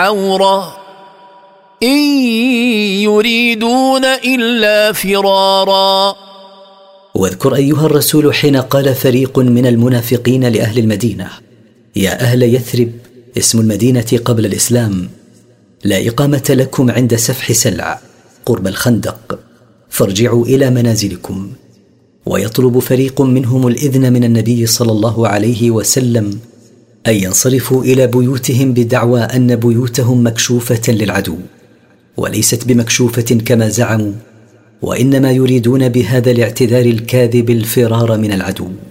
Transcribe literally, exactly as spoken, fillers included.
عورة إن يريدون إلا فرارا. واذكر أيها الرسول حين قال فريق من المنافقين لأهل المدينة: يا أهل يثرب، اسم المدينة قبل الإسلام، لا إقامة لكم عند سفح سلع قرب الخندق، فارجعوا إلى منازلكم. ويطلب فريق منهم الإذن من النبي صلى الله عليه وسلم أن ينصرفوا إلى بيوتهم بدعوى أن بيوتهم مكشوفة للعدو، وليست بمكشوفة كما زعموا، وإنما يريدون بهذا الاعتذار الكاذب الفرار من العدو.